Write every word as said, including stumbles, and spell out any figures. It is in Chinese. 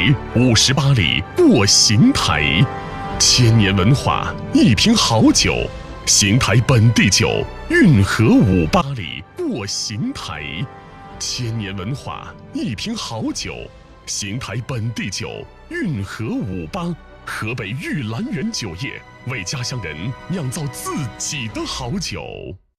五十八里过邢台，千年文化，一瓶好酒。邢台本地酒，运河五八里过邢台，千年文化，一瓶好酒。邢台本地酒，运河五八，河北玉兰园酒业为家乡人酿造自己的好酒。